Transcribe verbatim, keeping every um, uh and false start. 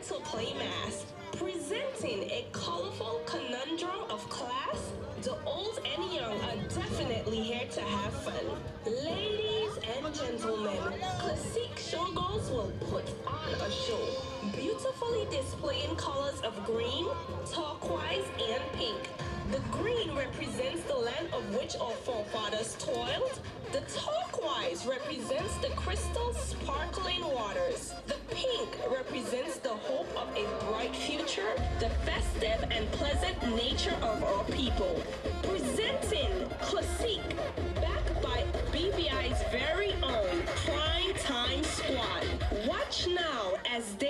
to Playmass, presenting a colorful conundrum of class. The old and young are definitely here to have fun. Ladies and gentlemen, Classique Showgirls will put on a show, beautifully displaying colors of green, turquoise, and pink. The green represents the land of which our forefathers toiled. The turquoise represents the crystal sparkling waters. The pink represents the hope of a bright future, the festive and pleasant nature of our people. Presenting Classique, backed by B V I's very own Prime Time Squad. Watch now as they